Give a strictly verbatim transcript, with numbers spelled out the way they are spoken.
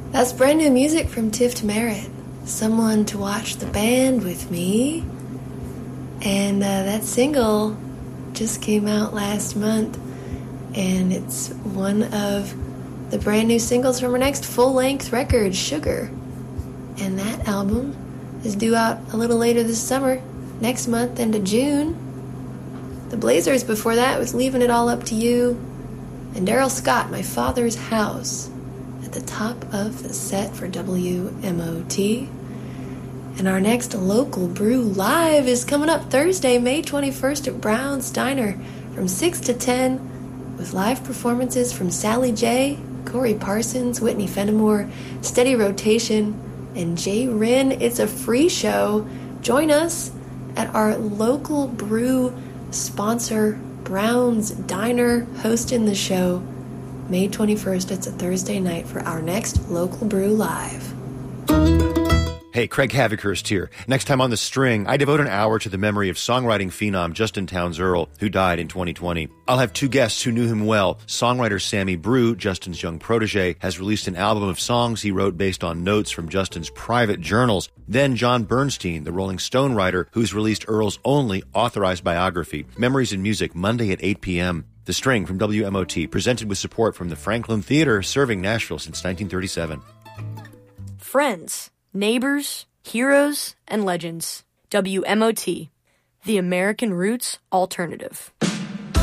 That's brand new music from Tift Merritt, Someone to Watch the Band with Me. And uh, that single just came out last month, and it's one of the brand new singles from her next full-length record, Sugar. And that album is due out a little later this summer, next month into June. The Blazers before that was Leaving It All Up to You, and Daryl Scott, My Father's House, at the top of the set for W M O T. And our next Local Brew Live is coming up Thursday, May twenty-first at Brown's Diner from six to ten, with live performances from Sally J, Corey Parsons, Whitney Fenimore, Steady Rotation, and Jay Rin. It's a free show. Join us at our Local Brew sponsor, Brown's Diner, hosting the show May twenty-first. It's a Thursday night for our next Local Brew Live. Hey, Craig Havikhurst here. Next time on The String, I devote an hour to the memory of songwriting phenom Justin Townes Earle, who died in twenty twenty. I'll have two guests who knew him well. Songwriter Sammy Brew, Justin's young protege, has released an album of songs he wrote based on notes from Justin's private journals. Then John Bernstein, the Rolling Stone writer, who's released Earle's only authorized biography, Memories in Music, Monday at eight p.m. The String from W M O T, presented with support from the Franklin Theater, serving Nashville since nineteen thirty-seven. Friends, neighbors, heroes, and legends. W M O T, the American Roots Alternative.